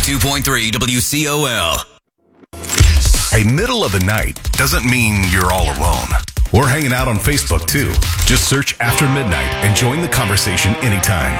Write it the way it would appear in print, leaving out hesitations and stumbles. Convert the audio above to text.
102.3 WCOL. A middle of the night doesn't mean you're all alone. We're hanging out on Facebook too. Just search After Midnight and join the conversation anytime.